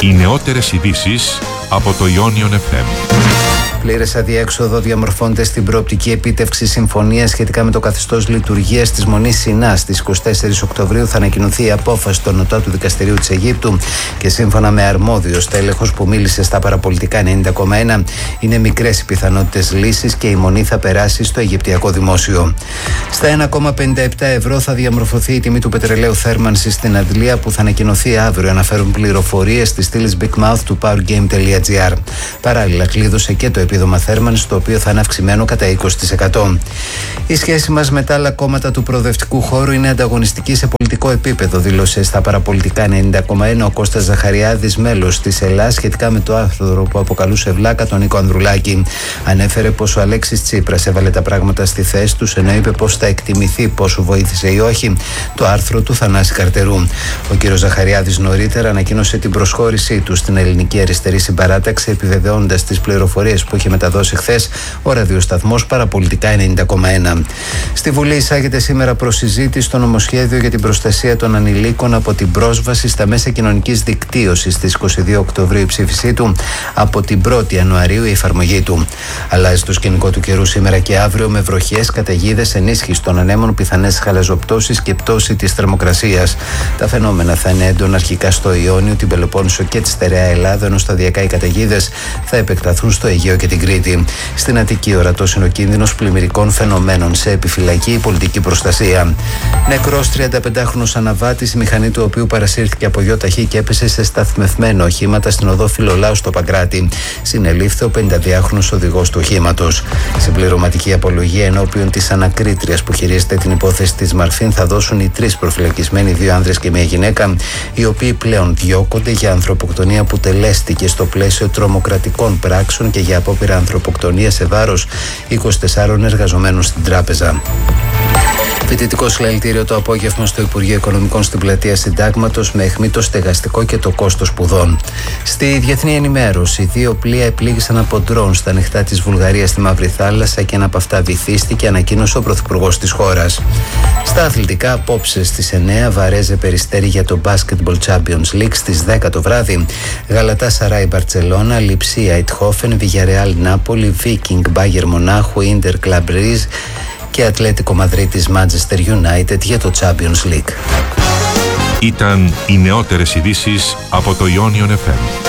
Οι νεότερες ειδήσεις από το Ionion FM. Πλήρες αδιέξοδο διαμορφώνεται στην προοπτική επίτευξη συμφωνίας σχετικά με το καθεστώς λειτουργίας της Μονής Σινά. Στις 24 Οκτωβρίου θα ανακοινωθεί η απόφαση του Ανωτάτου Δικαστηρίου της Αιγύπτου και σύμφωνα με αρμόδιο τέλεχος που μίλησε στα παραπολιτικά 90,1, είναι μικρές οι πιθανότητες λύσης και η Μονή θα περάσει στο Αιγυπτιακό δημόσιο. Στα 1,57 ευρώ θα διαμορφωθεί η τιμή του πετρελαίου θέρμανσης στην Αντλία που θα ανακοινωθεί αύριο, αναφέρουν πληροφορίες της στήλης Big Mouth του powergame.gr. Παράλληλα, κλείδωσε και το επίδομα θέρμανσης, το οποίο θα είναι αυξημένο κατά 20%. Η σχέση μας με τα άλλα κόμματα του προοδευτικού χώρου είναι ανταγωνιστική σε πολιτικό επίπεδο, δήλωσε στα παραπολιτικά 90,1 ο Κώστας Ζαχαριάδης, μέλος της ΕΛΑ, σχετικά με το άρθρο που αποκαλούσε βλάκα τον Νίκο Ανδρουλάκη. Ανέφερε πως ο Αλέξης Τσίπρας έβαλε τα πράγματα στη θέση τους, ενώ είπε πως θα εκτιμηθεί πόσο βοήθησε ή όχι το άρθρο του Θανάση Καρτερού. Ο κ. Ζαχαριάδης νωρίτερα ανακοίνωσε την προσχώρησή του στην Ελληνική Αριστερή Συμπαράταξη, επιβεβαιώνοντας τις πληροφορίες που είχε μεταδώσει χθες ο ραδιοσταθμός Παραπολιτικά 90,1. Στη Βουλή εισάγεται σήμερα προσυζήτηση το νομοσχέδιο για την προστασία των ανηλίκων από την πρόσβαση στα μέσα κοινωνικής δικτύωσης. Στις 22 Οκτωβρίου η ψήφισή του, από την 1η Ιανουαρίου η εφαρμογή του. Αλλάζει το σκηνικό του καιρού σήμερα και αύριο με βροχές, καταιγίδες, ενίσχυση των ανέμων, πιθανές χαλαζοπτώσεις και πτώση της θερμοκρασίας. Τα φαινόμενα θα είναι έντονα αρχικά στο Ιόνιο, την Πελοπόννησο και τη στερεά Ελλάδα, ενώ σταδιακά οι καταιγίδες θα επεκταθούν στο Αιγαίο και την Κρήτη. Στην Αττική ορατός είναι ο κίνδυνος πλημμυρικών φαινομένων, σε επιφυλακή η πολιτική προστασία. Νεκρός 35χρονος αναβάτης, η μηχανή του οποίου παρασύρθηκε από γιοταχή και έπεσε σε σταθμευμένα οχήματα στην οδό Φιλολάου στο Παγκράτη. Συνελήφθη ο 52χρονος οδηγός του οχήματος. Συμπληρωματική απολογία ενώπιον της ανακρίτριας που χειρίζεται την υπόθεση της Μαρφίν θα δώσουν οι τρεις προφυλακισμένοι, 2 άνδρες και 1 γυναίκα, οι οποίοι πλέον διώκονται για ανθρωποκτονία που τελέστηκε στο πλαίσιο τρομοκρατικών πράξεων και για απόπειρα ανθρωποκτονία σε βάρος 24 εργαζομένων στην τράπεζα. Φοιτητικό συλλαλητήριο το απόγευμα στο Υπουργείο Οικονομικών στην πλατεία Συντάγματος, με αιχμή το στεγαστικό και το κόστος σπουδών. Στη διεθνή ενημέρωση, 2 πλοία επλήγησαν από ντρόουν στα ανοιχτά της Βουλγαρίας στη Μαύρη Θάλασσα και ένα από αυτά βυθίστηκε, ανακοίνωσε ο Πρωθυπουργός της χώρας. Στα αθλητικά, απόψε στις 9, Βαρέζε Περιστέρι για το Basketball Champions League στις 10 το βράδυ. Γαλατάσαράι Μπαρτσελώνα, Λιψία Αιτχόφεν, Βιγιαρεάλ Νάπολη, Βίκινγκ Μπάγερ Μονάχου, Ίντερ Κλαμπ Ριζ και Ατλέτικο Μαδρίτης Manchester United για το Champions League. Ήταν οι νεότερες ειδήσεις από το Ionion FM.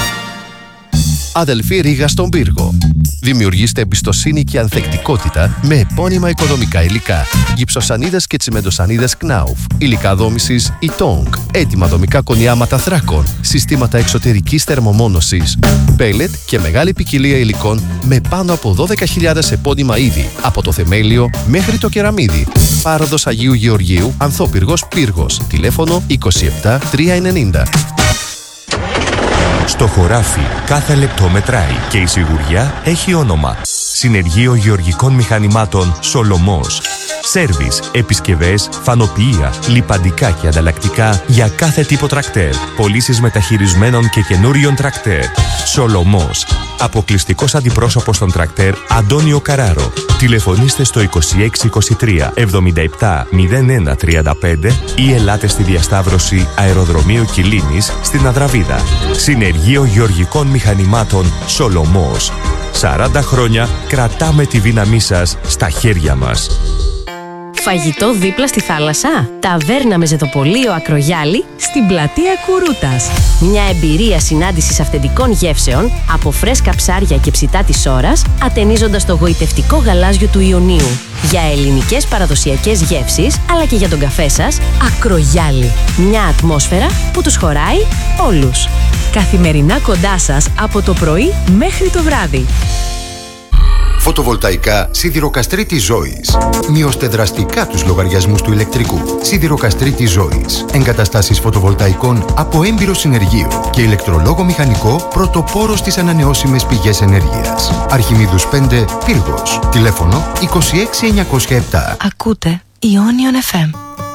Αδελφή Ρήγα στον πύργο. Δημιουργήστε εμπιστοσύνη και ανθεκτικότητα με επώνυμα οικοδομικά υλικά. Γυψοσανίδες και τσιμεντοσανίδες Knauf. Υλικά δόμησης Itong. Έτοιμα δομικά κονιάματα θράκων. Συστήματα εξωτερικής θερμομόνωσης. Πέλετ και μεγάλη ποικιλία υλικών με πάνω από 12.000 επώνυμα είδη. Από το θεμέλιο μέχρι το κεραμίδι. Πάροδος Αγίου Γεωργίου, Ανθόπυργος Πύργος. Τηλέφωνο 27 390. Στο χωράφι κάθε λεπτό μετράει και η σιγουριά έχει όνομα. Συνεργείο Γεωργικών Μηχανημάτων Σολομός. Σέρβις, επισκευές, φανοποιεία, λιπαντικά και ανταλλακτικά για κάθε τύπο τρακτέρ. Πωλήσεις μεταχειρισμένων και καινούριων τρακτέρ. Σολομός. Αποκλειστικός αντιπρόσωπος των τρακτέρ Αντώνιο Καράρο. Τηλεφωνήστε στο 2623 77 01 35 ή ελάτε στη διασταύρωση Αεροδρομίου Κιλίνης στην Αδραβίδα. Συνεργείο Γεωργικών Μηχανημάτων Σολομός. 40 χρόνια κρατάμε τη δύναμή σας στα χέρια μας. Φαγητό δίπλα στη θάλασσα. Ταβέρνα με ζεδοπολείο Ακρογιάλη στην πλατεία Κουρούτας. Μια εμπειρία συνάντησης αυθεντικών γεύσεων από φρέσκα ψάρια και ψητά της ώρας, ατενίζοντας το γοητευτικό γαλάζιο του Ιωνίου. Για ελληνικές παραδοσιακές γεύσεις, αλλά και για τον καφέ σας, Ακρογιάλη. Μια ατμόσφαιρα που τους χωράει όλους. Καθημερινά κοντά σας από το πρωί μέχρι το βράδυ. Φωτοβολταϊκά Σιδηροκαστρίτης Ζώης. Μειώστε δραστικά τους λογαριασμούς του ηλεκτρικού. Σιδηροκαστρίτης Ζώης. Εγκαταστάσεις φωτοβολταϊκών από έμπειρο συνεργείο και ηλεκτρολόγο μηχανικό, πρωτοπόρο στις ανανεώσιμες πηγές ενέργειας. Αρχιμίδους 5, Πύργος. Τηλέφωνο 26907. Ακούτε Ionion FM.